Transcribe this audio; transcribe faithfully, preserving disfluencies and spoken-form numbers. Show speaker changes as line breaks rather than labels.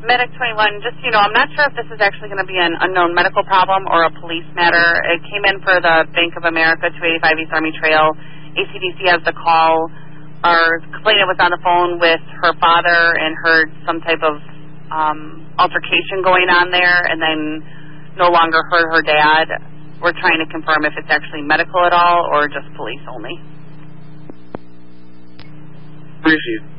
Medic twenty-one, just, you know, I'm not sure if this is actually going to be an unknown medical problem or a police matter. It came in for the Bank of America two eighty-five East Army Trail. A C D C has the call. Our complainant was on the phone with her father and heard some type of um, altercation going on there and then no longer heard her dad. We're trying to confirm if it's actually medical at all or just police only.
Appreciate it.